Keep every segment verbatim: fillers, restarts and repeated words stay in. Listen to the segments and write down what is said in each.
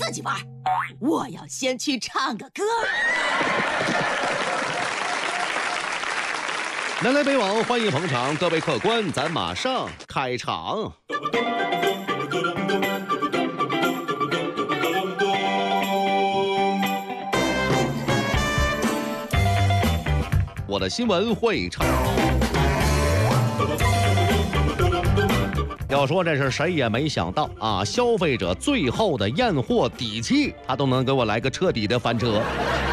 自己玩，我要先去唱个歌。 南来北往，欢迎捧场，各位客官，咱马上开场。我的新闻会场。要说这是谁也没想到啊，消费者最后的验货底气，他都能给我来个彻底的翻车。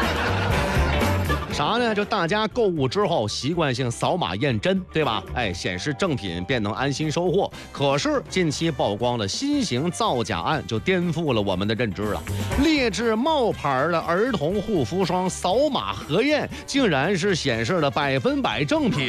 啥呢？就大家购物之后习惯性扫码验真，对吧？哎，显示正品便能安心收货。可是近期曝光的新型造假案就颠覆了我们的认知了。劣质冒牌的儿童护肤霜扫码核验，竟然是显示了百分百正品。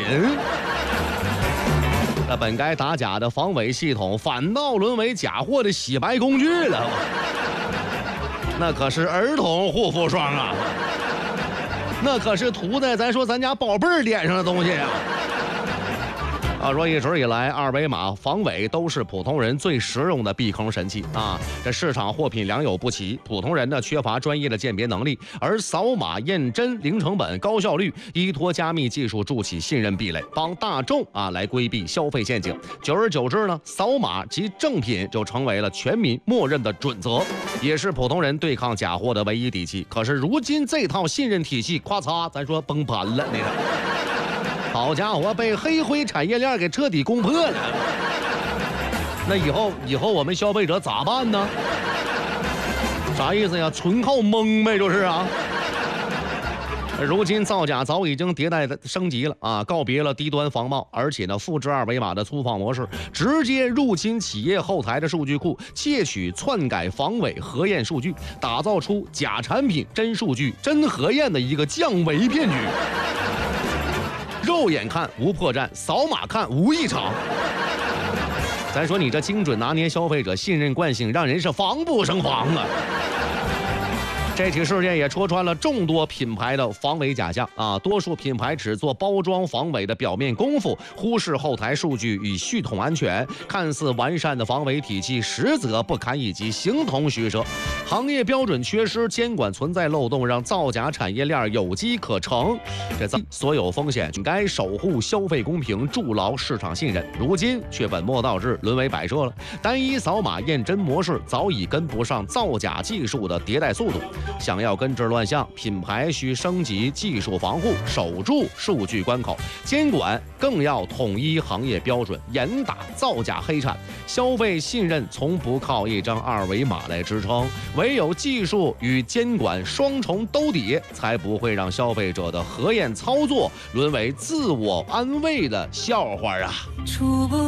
那本该打假的防伪系统，反倒沦为假货的洗白工具了。那可是儿童护肤霜啊！那可是涂在咱说咱家宝贝儿脸上的东西啊！啊，说一直以来，二维码防伪都是普通人最实用的避坑神器啊。这市场货品良莠不齐，普通人呢缺乏专业的鉴别能力，而扫码验真零成本、高效率，依托加密技术筑起信任壁垒，帮大众啊来规避消费陷阱。久而久之呢，扫码及正品就成为了全民默认的准则，也是普通人对抗假货的唯一底气。可是如今这套信任体系，咔嚓，咱说崩盘了，你看。好家伙，被黑灰产业链给彻底攻破了。那以后以后我们消费者咋办呢？啥意思呀？纯靠蒙呗，就是啊。如今造假早已经迭代升级了啊，告别了低端防冒，而且呢，复制二维码的粗放模式，直接入侵企业后台的数据库，窃取篡改防伪核验数据，打造出假产品真数据真核验的一个降维骗局。肉眼看无破绽，扫码看无异常。咱说你这精准拿捏消费者信任惯性，让人是防不胜防啊！这起事件也戳穿了众多品牌的防伪假象啊！多数品牌只做包装防伪的表面功夫，忽视后台数据与系统安全，看似完善的防伪体系，实则不堪一击，形同虚设。行业标准缺失，监管存在漏洞，让造假产业链有机可乘。这所有风险应该守护消费公平，筑牢市场信任，如今却本末倒置，沦为摆设了。单一扫码验真模式早已跟不上造假技术的迭代速度。想要根治乱象，品牌需升级技术防护，守住数据关口；监管更要统一行业标准，严打造假黑产。消费信任从不靠一张二维码来支撑，唯有技术与监管双重兜底，才不会让消费者的核验操作沦为自我安慰的笑话啊！